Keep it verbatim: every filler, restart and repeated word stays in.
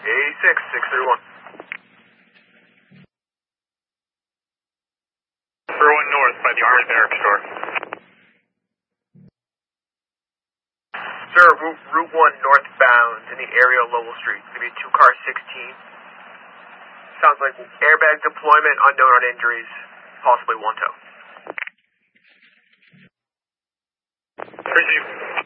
eighty-six, six three one. three one north by the Army Barracks store. Sir, Route, Route one northbound in the area of Lowell Street. Give me two car sixteen. Sounds like airbag deployment, unknown on injuries, possibly one tow. Receive.